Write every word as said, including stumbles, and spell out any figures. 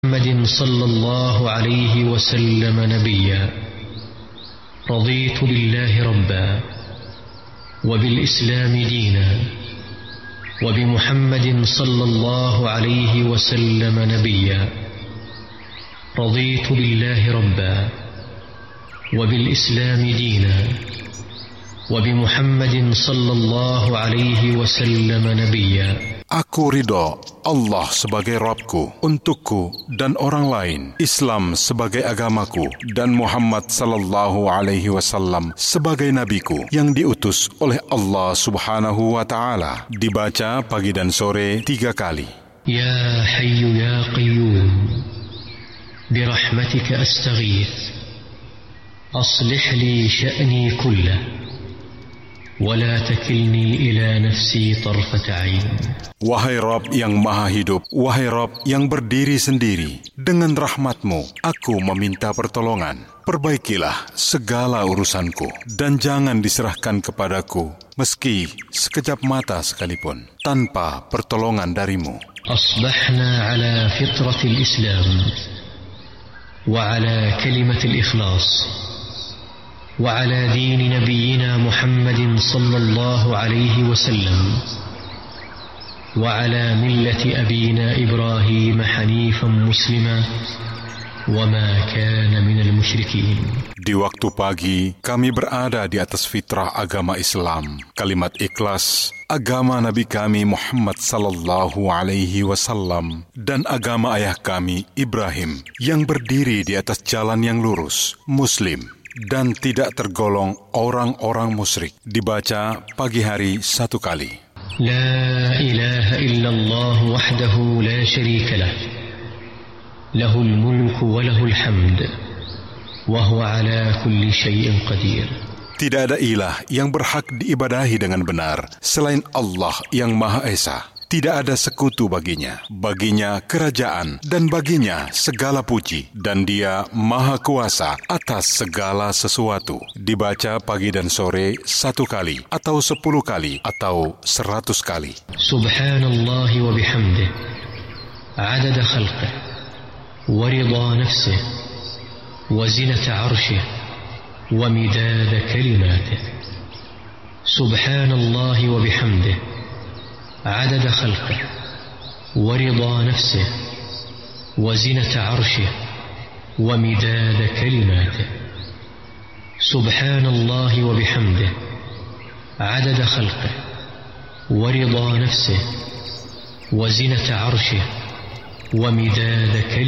محمد صلى الله عليه وسلم نبيا رضيت بالله ربا وبالإسلام دينا وبمحمد صلى الله عليه وسلم نبيا رضيت بالله ربا وبالإسلام دينا وبمحمد صلى الله عليه وسلم نبيا. Aku ridho Allah sebagai Rabbku, untukku dan orang lain, Islam sebagai agamaku, dan Muhammad sallallahu alaihi wasallam sebagai nabiku yang diutus oleh Allah subhanahu wa ta'ala. Dibaca pagi dan sore tiga kali. Ya Hayyu Ya Qayyum birahmatika astaghith aslih li sya'ni kullah ولا تكلني إلى نفسي طرفة عين. Wahai Rabb yang maha hidup, wahai Rabb yang berdiri sendiri, dengan rahmatmu aku meminta pertolongan. Perbaikilah segala urusanku, dan jangan diserahkan kepadaku, meski sekejap mata sekalipun, tanpa pertolongan darimu. Asbahna ala fitratil Islam, wa ala kalimatil ikhlas, وعلى دين نبينا محمد صلى الله عليه وسلم وعلى ملة أبينا إبراهيم حنيفا مسلما وما كان من المشركين. Di waktu pagi, kami berada di atas fitrah agama Islam, kalimat ikhlas, agama Nabi kami Muhammad sallallahu alaihi wasallam, dan agama ayah kami Ibrahim, yang berdiri di atas jalan yang lurus, Muslim, dan tidak tergolong orang-orang musyrik. Dibaca pagi hari satu kali. La ilaha illallah wahdahu la syarika lah, lahul mulku wa lahul hamd, wa huwa ala kulli syai'in qadir. Tidak ada ilah yang berhak diibadahi dengan benar selain Allah yang Maha Esa. Tidak ada sekutu baginya. Baginya kerajaan dan baginya segala puji. Dan dia maha kuasa atas segala sesuatu. Dibaca pagi dan sore satu kali, atau sepuluh kali, atau seratus kali. Subhanallah wa bihamdih, adada khalqih, wa rida nafsih, wa zinata arshih, wa midada kalimatih. Subhanallah wa bihamdih عدد خلقه ورضا نفسه وزنة عرشه ومداد كلماته. سبحان الله وبحمده عدد خلقه ورضا نفسه وزنة عرشه ومداد كلماته.